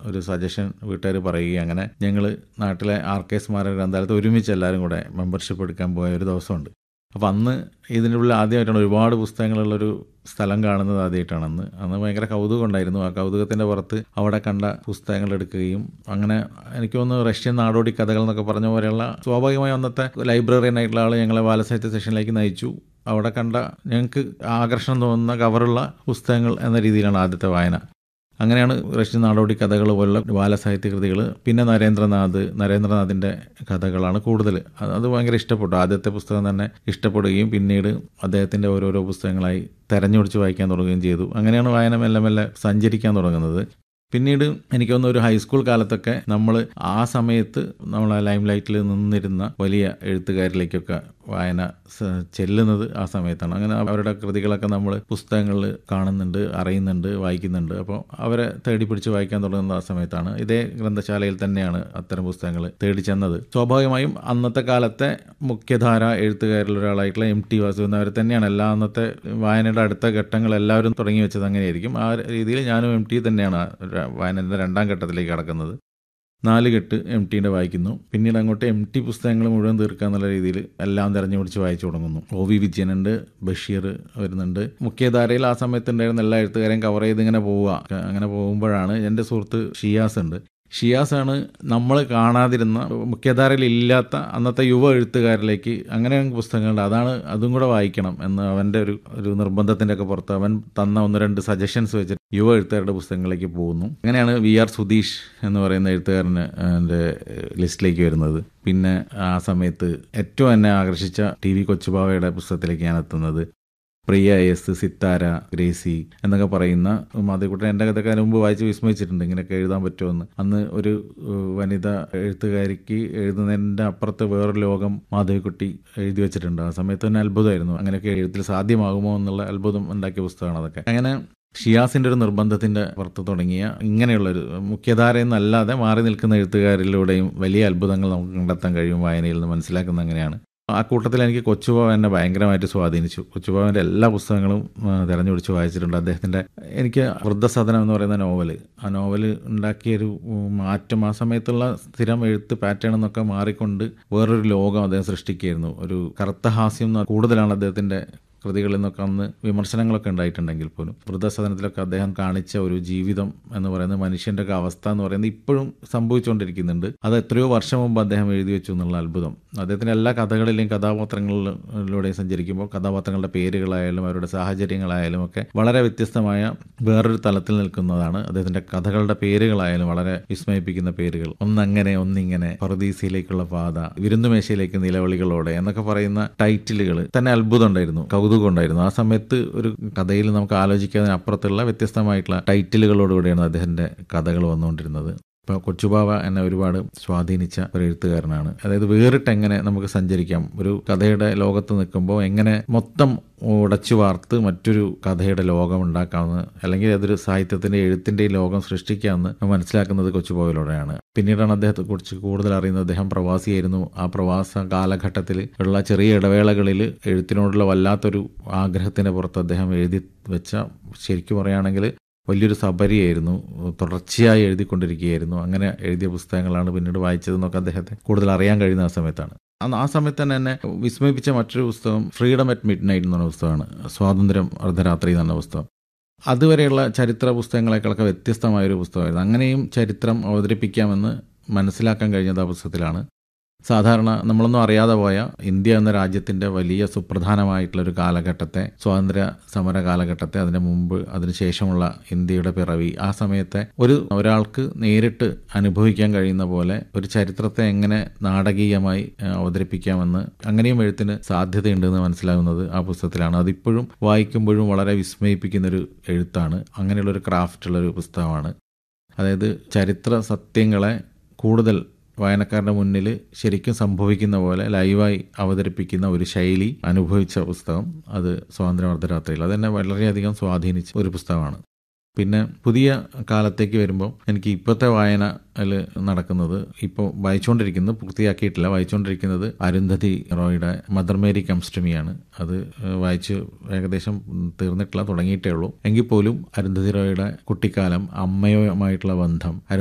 ഒരു സജഷൻ വീട്ടുകാർ പറയുകയും അങ്ങനെ ഞങ്ങൾ നാട്ടിലെ RK സ്മാരക ഗ്രന്ഥാലയത്തിൽ ഒരുമിച്ച് എല്ലാവരും കൂടെ മെമ്പർഷിപ്പ് എടുക്കാൻ പോയ ഒരു ദിവസമുണ്ട്. അപ്പോൾ അന്ന് ഇതിൻ്റെ ഉള്ളിൽ ആദ്യമായിട്ടാണ് ഒരുപാട് പുസ്തകങ്ങളുള്ളൊരു സ്ഥലം കാണുന്നത് ആദ്യമായിട്ടാണ്. അന്ന് ഭയങ്കര കൗതുകം ഉണ്ടായിരുന്നു. ആ കൗതുകത്തിൻ്റെ പുറത്ത് അവിടെ കണ്ട പുസ്തകങ്ങൾ എടുക്കുകയും അങ്ങനെ എനിക്ക് തോന്നുന്നു റഷ്യൻ നാടോടി കഥകൾ എന്നൊക്കെ പറഞ്ഞ പോലെയുള്ള സ്വാഭാവികമായി അന്നത്തെ ലൈബ്രറിയനായിട്ടുള്ള ആൾ ഞങ്ങളെ ബാലസാഹിത്യ സെഷനിലേക്ക് നയിച്ചു. അവിടെ കണ്ട ഞങ്ങൾക്ക് ആകർഷണം തോന്നുന്ന കവറുള്ള പുസ്തകങ്ങൾ എന്ന രീതിയിലാണ് ആദ്യത്തെ വായന. അങ്ങനെയാണ് റഷ്യൻ നാടോടി കഥകൾ പോലുള്ള ബാലസാഹിത്യ കൃതികൾ. പിന്നെ നരേന്ദ്രനാഥിൻ്റെ കഥകളാണ് കൂടുതൽ. അത് ഭയങ്കര ഇഷ്ടപ്പെട്ടു. ആദ്യത്തെ പുസ്തകം തന്നെ ഇഷ്ടപ്പെടുകയും പിന്നീട് അദ്ദേഹത്തിൻ്റെ ഓരോരോ പുസ്തകങ്ങളായി തെരഞ്ഞെടുത്ത് വായിക്കാൻ തുടങ്ങുകയും ചെയ്തു. അങ്ങനെയാണ് വായന മെല്ലെ മെല്ലെ സഞ്ചരിക്കാൻ തുടങ്ങുന്നത്. പിന്നീട് എനിക്ക് തോന്നുന്നു ഒരു ഹൈസ്കൂൾ കാലത്തൊക്കെ നമ്മൾ ആ സമയത്ത് നമ്മൾ ആ ലൈം ലൈറ്റിൽ നിന്നിരുന്ന വലിയ എഴുത്തുകാരിലേക്കൊക്കെ വായന ചെല്ലുന്നത് ആ സമയത്താണ്. അങ്ങനെ അവരുടെ കൃതികളൊക്കെ നമ്മൾ പുസ്തകങ്ങളിൽ കാണുന്നുണ്ട്, അറിയുന്നുണ്ട്, വായിക്കുന്നുണ്ട്. അപ്പോൾ അവരെ തേടി പിടിച്ച് വായിക്കാൻ തുടങ്ങുന്ന ആ സമയത്താണ്. ഇതേ ഗ്രന്ഥശാലയിൽ തന്നെയാണ് അത്തരം പുസ്തകങ്ങൾ തേടി ചെന്നത്. സ്വാഭാവികമായും അന്നത്തെ കാലത്തെ മുഖ്യധാര എഴുത്തുകാരിൽ ഒരാളായിട്ടുള്ള MT വാസുദേവൻ അവരെ തന്നെയാണ് അന്നത്തെ വായനയുടെ അടുത്ത ഘട്ടങ്ങൾ എല്ലാവരും തുടങ്ങി വെച്ചത്. അങ്ങനെയായിരിക്കും. ആ രീതിയിൽ ഞാനും MT തന്നെയാണ് വായനയുടെ രണ്ടാം ഘട്ടത്തിലേക്ക് കടക്കുന്നത്. 4 കെട്ട് MTയുടെ വായിക്കുന്നു. പിന്നീട് അങ്ങോട്ട് MT പുസ്തകങ്ങൾ മുഴുവൻ തീർക്കുക എന്നുള്ള രീതിയിൽ എല്ലാം തെരഞ്ഞു പിടിച്ച് വായിച്ചു തുടങ്ങുന്നു. OV വിജയനുണ്ട്, ബഷീർ വരുന്നുണ്ട്. മുഖ്യധാരയിൽ ആ സമയത്ത് ഉണ്ടായിരുന്ന എല്ലാ എഴുത്തുകാരെയും കവർ ചെയ്ത് ഇങ്ങനെ പോവുക. അങ്ങനെ പോകുമ്പോഴാണ് എൻ്റെ സുഹൃത്ത് ഷിയാസ് ഉണ്ട്. ഷിയാസാണ് നമ്മൾ കാണാതിരുന്ന മുഖ്യധാരയിൽ ഇല്ലാത്ത അന്നത്തെ യുവ എഴുത്തുകാരിലേക്ക് അങ്ങനെ പുസ്തകങ്ങളുണ്ട്. അതും കൂടെ വായിക്കണം എന്ന് അവൻ്റെ ഒരു നിർബന്ധത്തിൻ്റെ ഒക്കെ പുറത്ത് അവൻ തന്ന 1-2 സജഷൻസ് വെച്ചിട്ട് യുവ എഴുത്തുകാരുടെ പുസ്തകങ്ങളിലേക്ക് പോകുന്നു. അങ്ങനെയാണ് VR സുധീഷ് എന്ന് പറയുന്ന എഴുത്തുകാരന് എൻ്റെ ലിസ്റ്റിലേക്ക് വരുന്നത്. പിന്നെ ആ സമയത്ത് ഏറ്റവും എന്നെ ആകർഷിച്ച TV കൊച്ചുബാവയുടെ പുസ്തകത്തിലേക്ക് ഞാൻ എത്തുന്നത്. പ്രിയ S, സിത്താര, ഗ്രേസി എന്നൊക്കെ പറയുന്ന മാധവിക്കുട്ടൻ എൻ്റെ കഥക്കാരൻ മുമ്പ് വായിച്ച് വിസ്മയിച്ചിട്ടുണ്ട് ഇങ്ങനെയൊക്കെ എഴുതാൻ പറ്റുമെന്ന്. അന്ന് ഒരു വനിത എഴുത്തുകാരിക്ക് എഴുതുന്നതിൻ്റെ അപ്പുറത്ത് വേറൊരു ലോകം മാധവിക്കുട്ടി എഴുതി വെച്ചിട്ടുണ്ട്. ആ സമയത്ത് തന്നെ അത്ഭുതമായിരുന്നു. അങ്ങനെയൊക്കെ എഴുത്തിൽ സാധ്യമാകുമോ എന്നുള്ള അത്ഭുതം ഉണ്ടാക്കിയ പുസ്തകമാണ് അതൊക്കെ. അങ്ങനെ ഷിയാസിൻ്റെ ഒരു നിർബന്ധത്തിൻ്റെ പുറത്ത് തുടങ്ങിയ ഇങ്ങനെയുള്ളൊരു മുഖ്യധാരയിൽ നിന്നല്ലാതെ മാറി നിൽക്കുന്ന എഴുത്തുകാരിലൂടെയും വലിയ അത്ഭുതങ്ങൾ നമുക്ക് കണ്ടെത്താൻ കഴിയും വായനയിൽ നിന്ന് മനസ്സിലാക്കുന്ന അങ്ങനെയാണ്. ആ കൂട്ടത്തിൽ എനിക്ക് കൊച്ചുബാവ എന്നെ ഭയങ്കരമായിട്ട് സ്വാധീനിച്ചു. കൊച്ചുബാവൻ്റെ എല്ലാ പുസ്തകങ്ങളും തിരഞ്ഞുപിടിച്ച് വായിച്ചിട്ടുണ്ട്. അദ്ദേഹത്തിൻ്റെ എനിക്ക് വൃദ്ധസദനം എന്ന് പറയുന്ന ആ നോവൽ ഉണ്ടാക്കിയൊരു മാറ്റം, ആ സമയത്തുള്ള സ്ഥിരം എഴുത്ത് പാറ്റേൺ എന്നൊക്കെ മാറിക്കൊണ്ട് വേറൊരു ലോകം അദ്ദേഹം സൃഷ്ടിക്കുകയായിരുന്നു. ഒരു കറുത്ത ഹാസ്യം കൂടുതലാണ് അദ്ദേഹത്തിൻ്റെ കൃതികളിൽ നിന്നൊക്കെ അന്ന് വിമർശനങ്ങളൊക്കെ ഉണ്ടായിട്ടുണ്ടെങ്കിൽ പോലും വൃദ്ധസദനത്തിലൊക്കെ അദ്ദേഹം കാണിച്ച ഒരു ജീവിതം എന്ന് പറയുന്നത്, മനുഷ്യൻ്റെ ഒക്കെ അവസ്ഥ എന്ന് പറയുന്നത് ഇപ്പോഴും സംഭവിച്ചുകൊണ്ടിരിക്കുന്നുണ്ട്. അത് എത്രയോ വർഷം മുമ്പ് അദ്ദേഹം എഴുതി വെച്ചു എന്നുള്ള അത്ഭുതം. അദ്ദേഹത്തിൻ്റെ എല്ലാ കഥകളിലെയും കഥാപാത്രങ്ങളിലൂടെയും സഞ്ചരിക്കുമ്പോൾ കഥാപാത്രങ്ങളുടെ പേരുകളായാലും അവരുടെ സാഹചര്യങ്ങളായാലും ഒക്കെ വളരെ വ്യത്യസ്തമായ വേറൊരു തലത്തിൽ നിൽക്കുന്നതാണ്. അദ്ദേഹത്തിൻ്റെ കഥകളുടെ പേരുകളായാലും വളരെ വിസ്മയിപ്പിക്കുന്ന പേരുകൾ. ഒന്നങ്ങനെ, ഒന്നിങ്ങനെ, പറുദീസയിലേക്കുള്ള പാത, വിരുന്നുമേശയിലേക്ക് നിലവിളികളോടെ എന്നൊക്കെ പറയുന്ന ടൈറ്റിലുകൾ തന്നെ അത്ഭുതം ഉണ്ടായിരുന്നു, കൗതുകം ഉണ്ടായിരുന്നു. ആ സമയത്ത് ഒരു കഥയിൽ നമുക്ക് ആലോചിക്കാതിനപ്പുറത്തുള്ള വ്യത്യസ്തമായിട്ടുള്ള ടൈറ്റിലുകളോടുകൂടിയാണ് അദ്ദേഹത്തിൻ്റെ കഥകൾ വന്നുകൊണ്ടിരുന്നത്. ഇപ്പോൾ കൊച്ചുബാവ എന്നെ ഒരുപാട് സ്വാധീനിച്ച ഒരു എഴുത്തുകാരനാണ്. അതായത് വേറിട്ട് എങ്ങനെ നമുക്ക് സഞ്ചരിക്കാം, ഒരു കഥയുടെ ലോകത്ത് നിൽക്കുമ്പോൾ എങ്ങനെ മൊത്തം ഉടച്ചു വാർത്ത് മറ്റൊരു കഥയുടെ ലോകം ഉണ്ടാക്കാമെന്ന്, അല്ലെങ്കിൽ അതൊരു സാഹിത്യത്തിൻ്റെ എഴുത്തിൻ്റെ ലോകം സൃഷ്ടിക്കാമെന്ന് മനസ്സിലാക്കുന്നത് കൊച്ചുബാവയിലൂടെയാണ്. പിന്നീടാണ് അദ്ദേഹത്തെ കുറിച്ച് കൂടുതൽ അറിയുന്നത്. അദ്ദേഹം പ്രവാസിയായിരുന്നു. ആ പ്രവാസ കാലഘട്ടത്തിൽ ഉള്ള ചെറിയ ഇടവേളകളിൽ എഴുത്തിനോടുള്ള വല്ലാത്തൊരു ആഗ്രഹത്തിൻ്റെ പുറത്ത് അദ്ദേഹം എഴുതി വെച്ച, ശരിക്കും പറയുകയാണെങ്കിൽ വലിയൊരു സബരിയായിരുന്നു. തുടർച്ചയായി എഴുതിക്കൊണ്ടിരിക്കുകയായിരുന്നു. അങ്ങനെ എഴുതിയ പുസ്തകങ്ങളാണ് പിന്നീട് വായിച്ചതെന്നൊക്കെ അദ്ദേഹത്തെ കൂടുതൽ അറിയാൻ കഴിയുന്ന ആ സമയത്താണ്. ആ സമയത്ത് തന്നെ എന്നെ വിസ്മയിപ്പിച്ച മറ്റൊരു പുസ്തകം ഫ്രീഡം അറ്റ് മിഡ് നൈറ്റ് എന്ന് പറഞ്ഞ പുസ്തകമാണ്. സ്വാതന്ത്ര്യം അർദ്ധരാത്രി എന്ന് പറഞ്ഞ പുസ്തകം. അതുവരെയുള്ള ചരിത്ര പുസ്തകങ്ങളെക്കാളൊക്കെ വ്യത്യസ്തമായൊരു പുസ്തകമായിരുന്നു. അങ്ങനെയും ചരിത്രം അവതരിപ്പിക്കാമെന്ന് മനസ്സിലാക്കാൻ കഴിഞ്ഞത് ആ പുസ്തകത്തിലാണ്. സാധാരണ നമ്മളൊന്നും അറിയാതെ പോയ ഇന്ത്യ എന്ന രാജ്യത്തിൻ്റെ വലിയ സുപ്രധാനമായിട്ടുള്ളൊരു കാലഘട്ടത്തെ, സ്വാതന്ത്ര്യ സമര കാലഘട്ടത്തെ, അതിന് മുമ്പ് അതിനുശേഷമുള്ള ഇന്ത്യയുടെ പിറവി, ആ സമയത്തെ ഒരാൾക്ക് നേരിട്ട് അനുഭവിക്കാൻ കഴിയുന്ന പോലെ ഒരു ചരിത്രത്തെ എങ്ങനെ നാടകീയമായി അവതരിപ്പിക്കാമെന്ന് അങ്ങനെയും എഴുത്തിന് സാധ്യതയുണ്ടെന്ന് മനസ്സിലാകുന്നത് ആ പുസ്തകത്തിലാണ്. അതിപ്പോഴും വായിക്കുമ്പോഴും വളരെ വിസ്മയിപ്പിക്കുന്നൊരു എഴുത്താണ്. അങ്ങനെയുള്ളൊരു ക്രാഫ്റ്റുള്ളൊരു പുസ്തകമാണ്. അതായത് ചരിത്ര സത്യങ്ങളെ കൂടുതൽ വായനക്കാരുടെ മുന്നിൽ ശരിക്കും സംഭവിക്കുന്ന പോലെ ലൈവായി അവതരിപ്പിക്കുന്ന ഒരു ശൈലി അനുഭവിച്ച പുസ്തകം അത് സ്വാതന്ത്ര്യ അർദ്ധരാത്രിയിൽ. അതെന്നെ വളരെയധികം സ്വാധീനിച്ച ഒരു പുസ്തകമാണ്. പിന്നെ പുതിയ കാലത്തേക്ക് വരുമ്പോൾ എനിക്ക് ഇപ്പോഴത്തെ വായനയിൽ നടക്കുന്നത്, ഇപ്പോൾ പൂർത്തിയാക്കിയിട്ടില്ല, വായിച്ചുകൊണ്ടിരിക്കുന്നത് Arundhati റോയുടെ mother Mary comes to me ആണ്. അത് വായിച്ച് ഏകദേശം തീർന്നിട്ടില്ല, തുടങ്ങിയിട്ടേ ഉള്ളൂ. എങ്കിൽ പോലും അരുന്ധതി റോയുടെ കുട്ടിക്കാലം, അമ്മയുമായിട്ടുള്ള ബന്ധം,